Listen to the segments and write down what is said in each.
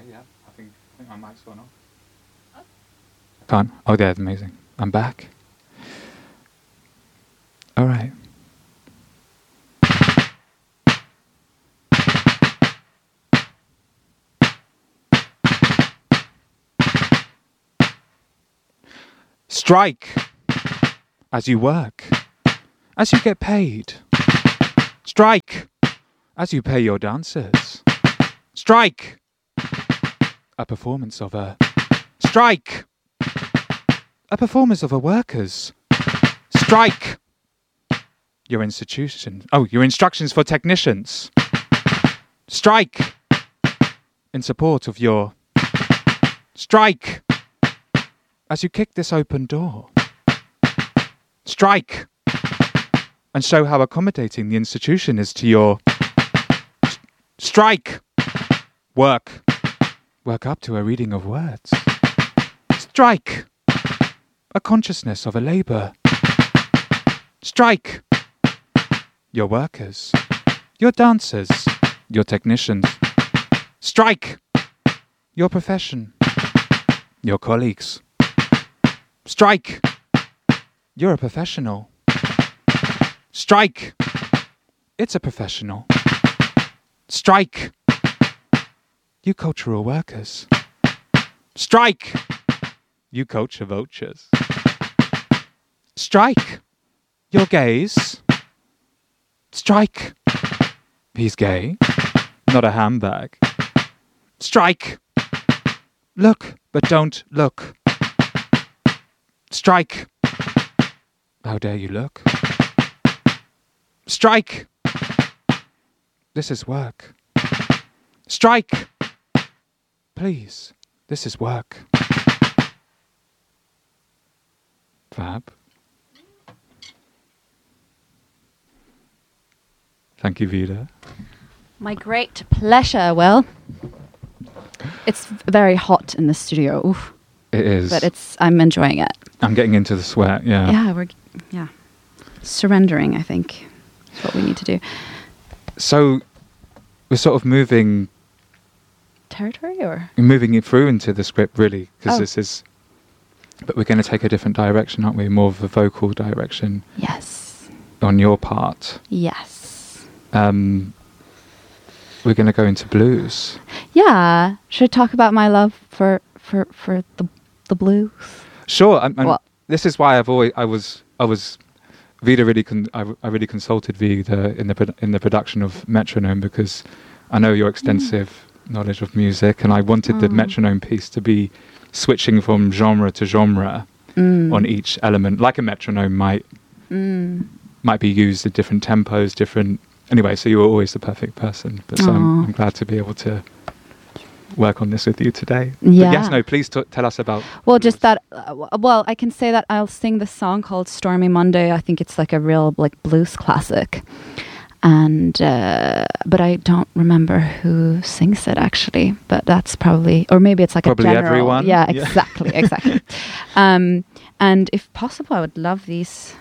yeah. I think my mic's gone off. I can't. Oh, that's amazing. I'm back. All right. Strike as you work, as you get paid. Strike as you pay your dancers. Strike a performance of a strike, a performance of a workers. Strike your institution. Oh, your instructions for technicians. Strike in support of your strike as you kick this open door. Strike and show how accommodating the institution is to your strike. Work up to a reading of words. Strike a consciousness of a labour. Strike your workers, your dancers, your technicians. Strike your profession, your colleagues. Strike, you're a professional. Strike, it's a professional. Strike, you cultural workers. Strike, you culture vultures. Strike, you're gays. Strike, he's gay, not a handbag. Strike, look, but don't look. Strike, how dare you look? Strike, this is work. Strike, please, this is work. Fab. Thank you, Vida. My great pleasure, Will. It's very hot in the studio. Oof. It is. But I'm enjoying it. I'm getting into the sweat, yeah. Yeah, surrendering, I think, is what we need to do. So, we're sort of moving Territory, or? We're moving it through into the script, really, because Oh. this is... But we're going to take a different direction, aren't we? More of a vocal direction. Yes. On your part. Yes. We're going to go into blues. Yeah. Should I talk about my love for the blues? Sure. Well, this is why I was Vida I really consulted Vida in the production of Metronome, because I know your extensive knowledge of music, and I wanted the metronome piece to be switching from genre to genre on each element, like a metronome might be used at different tempos, different. Anyway, so you were always the perfect person. But so I'm glad to be able to work on this with you today. Yeah. But yes, no, please tell us about... Well, just that, I can say that I'll sing the song called Stormy Monday. I think it's like a real blues classic. And, but I don't remember who sings it actually, but that's probably, or maybe it's like probably a general. Everyone. Yeah, exactly. And if possible, I would love these,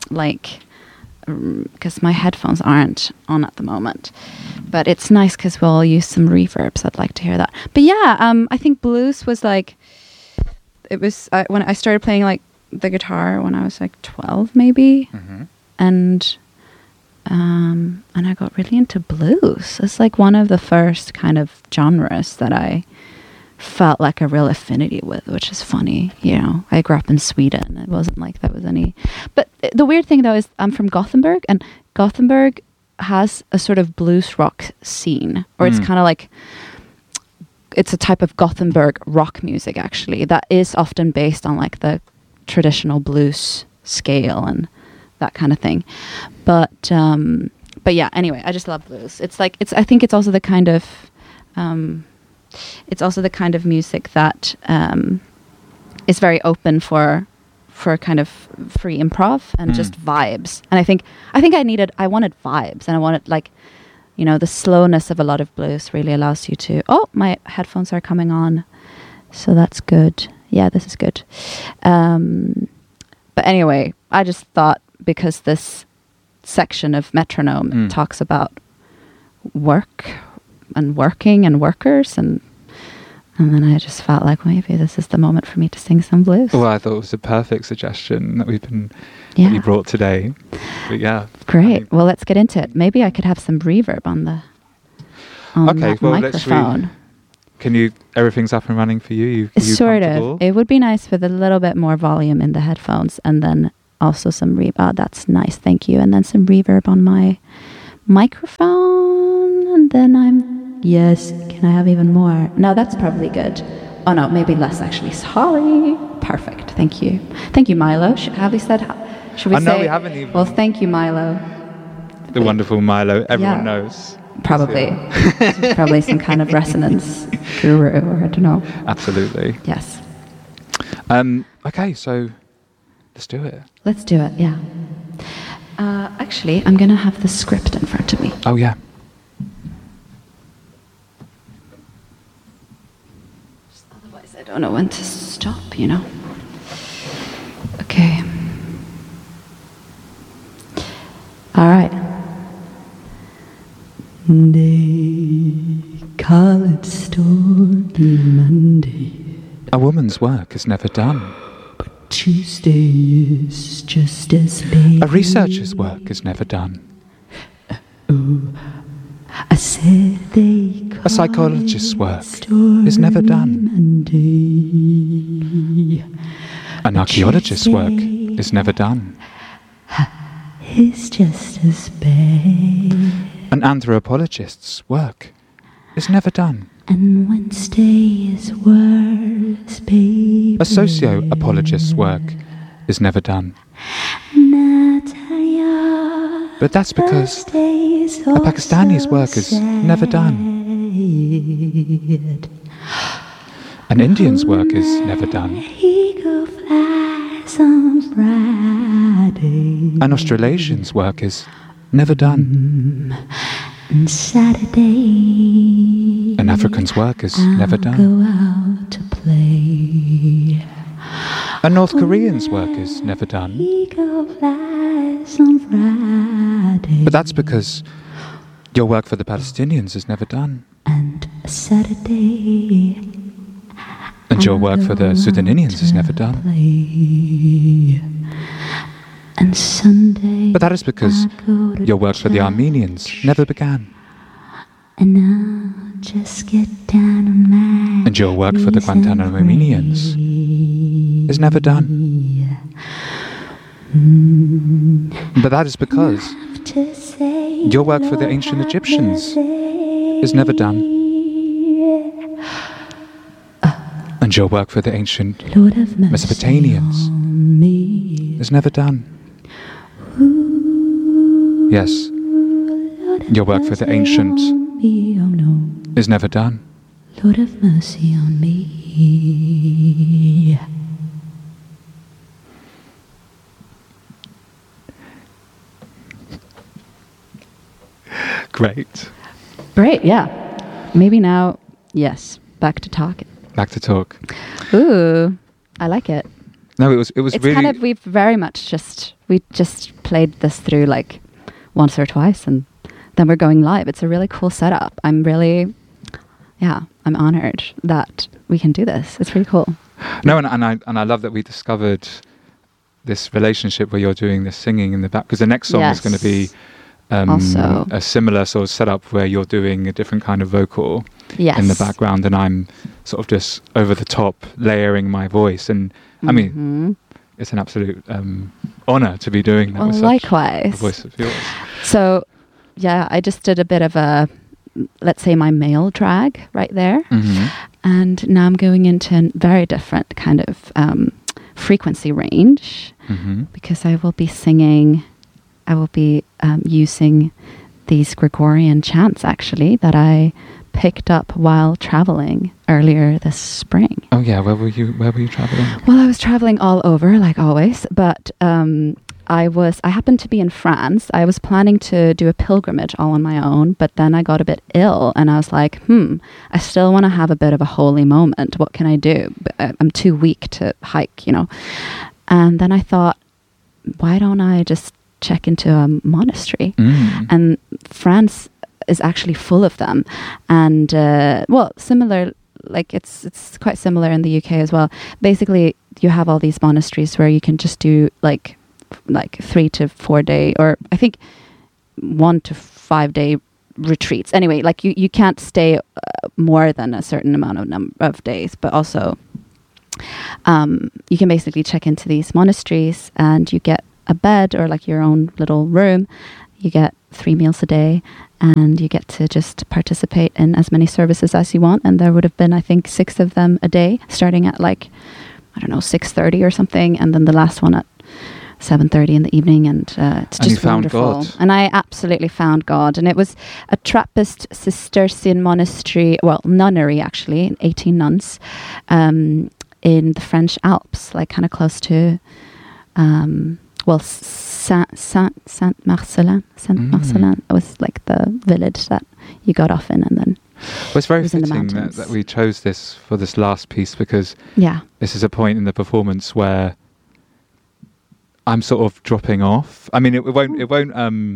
because my headphones aren't on at the moment, but it's nice because we'll use some reverbs. I'd like to hear that. But yeah, I think blues was it was when I started playing the guitar when I was 12 maybe, and I got really into blues. It's one of the first kind of genres that I felt a real affinity with, which is funny. I grew up in Sweden. It wasn't that was any. But the weird thing though is I'm from Gothenburg, and Gothenburg has a sort of blues rock scene, or it's kind of it's a type of Gothenburg rock music actually that is often based on the traditional blues scale and that kind of thing. But yeah, anyway, I just love blues. I think it's also the kind of music that is very open for kind of free improv and just vibes. And I think I wanted vibes, and I wanted the slowness of a lot of blues really allows you to, my headphones are coming on, so that's good. Yeah, this is good. But anyway, I just thought, because this section of Metronome talks about work and working and workers, and And then I just felt like maybe this is the moment for me to sing some blues. Well, I thought it was a perfect suggestion that that you brought today. But yeah. Great. Well, let's get into it. Maybe I could have some reverb on that microphone. Everything's up and running for you? You sort of. It would be nice with a little bit more volume in the headphones and then also some reverb. That's nice. Thank you. And then some reverb on my microphone. And then yes. Can I have even more? No, that's probably good. Oh no, maybe less actually. Sorry. Perfect. Thank you. Thank you, Milo. Have we said? Should we say? No, we haven't even. Well, thank you, Milo. The wonderful Milo. Everyone knows. Probably. Probably some kind of resonance guru, or I don't know. Absolutely. Yes. Okay, so let's do it. Let's do it. Yeah. Actually, I'm gonna have the script in front of me. Oh yeah. Otherwise, I don't know when to stop. You know. Okay. All right. They call it Stormy Monday. A woman's work is never done. But Tuesday is just as big. A researcher's work is never done. Oh, I said they call A psychologist's work is never done. Monday. An archaeologist's work is never done. It's just as bad. An anthropologist's work is never done. And Wednesday is worse, baby. A socio-apologist's work is never done. But that's because a Pakistani's work is never done. An Indian's work is never done. An Australasian's work is never done. And Saturday, An African's work is never done. Go out to play. A North Korean's work is never done. But that's because your work for the Palestinians is never done. And Saturday, and your work for the Sudanese is never done. And Sunday, but that is because your work for the Armenians never began. And I'll just get down on my and your work for the Guantanamonians is never done. But that is because your work for the ancient Egyptians is never done. And your work for the ancient Mesopotamians is never done. Yes, your work for the ancient is never done. Lord have mercy on me. Great. Great, yeah. Maybe now, yes, back to talk. Back to talk. Ooh, I like it. No, it was it's really... kind of, we just played this through like once or twice and then we're going live. It's a really cool setup. I'm honored that we can do this. It's pretty cool. No, and I love that we discovered this relationship where you're doing this singing in the back, because the next song is going to be also a similar sort of setup where you're doing a different kind of vocal in the background and I'm sort of just over the top layering my voice. And I mean, it's an absolute honor to be doing that. Well, with likewise. such a voice of yours. So, yeah, I just did a bit of a, let's say, my male drag right there. Mm-hmm. And now I'm going into a very different kind of frequency range because I will be singing, I will be using these Gregorian chants, actually, that I picked up while traveling earlier this spring. Oh yeah, where were you traveling? Well, I was traveling all over, like always, but I happened to be in France. I was planning to do a pilgrimage all on my own, but then I got a bit ill and I was like, I still want to have a bit of a holy moment. What can I do? I'm too weak to hike, you know. And then I thought, why don't I just check into a monastery? And France is actually full of them. And, similar like it's quite similar in the UK as well. Basically, you have all these monasteries where you can just do like 3 to 4 day, or I think 1 to 5 day retreats. Anyway, like you can't stay more than a certain amount of days, but also you can basically check into these monasteries and you get a bed or like your own little room. You get 3 meals a day and you get to just participate in as many services as you want. And there would have been, I think, 6 of them a day, starting at like, I don't know, 6:30 or something. And then the last one at 7:30 in the evening. And it's just you found wonderful. God. And I absolutely found God. And it was a Trappist Cistercian monastery, well, nunnery actually, 18 nuns, in the French Alps, like kind of close to, Saint Marcelin. It was like the village that you got off in, and then Well, it's very it was in the fitting mountains. that we chose this for this last piece, because Yeah. this is a point in the performance where I'm sort of dropping off. I mean, it won't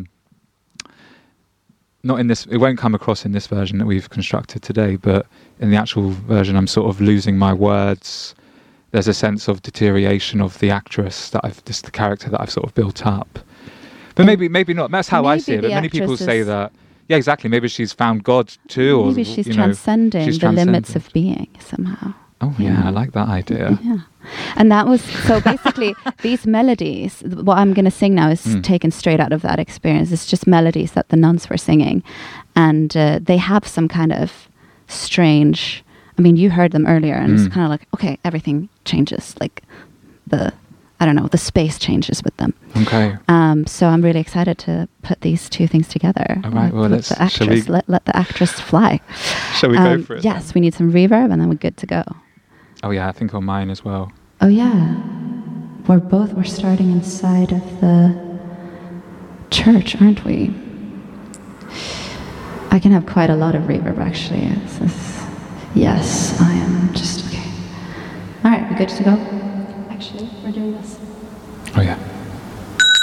not in this, it won't come across in this version that we've constructed today, but in the actual version, I'm sort of losing my words. There's a sense of deterioration of the actress the character that I've sort of built up. But maybe not. That's how I Maybe see it. But the many people actress say is- that. Yeah, exactly. Maybe she's found God too, or Maybe she's you know, transcending she's the limits transcended. of being somehow. Oh yeah, Yeah. I like that idea. Yeah. And that was, so basically these melodies, what I'm going to sing now is taken straight out of that experience. It's just melodies that the nuns were singing. And they have some kind of strange, I mean, you heard them earlier and it's kind of like, okay, everything changes. Like the space changes with them. Okay. So I'm really excited to put these two things together. All right, well, Let the shall we- actress, let the actress fly. Shall we go for it? Yes, we need some reverb and then we're good to go. Oh yeah, I think on mine as well. Oh yeah, we're starting inside of the church, aren't we? I can have quite a lot of reverb actually. Yes, I am just okay. All right, we good to go? Actually, we're doing this. Oh yeah.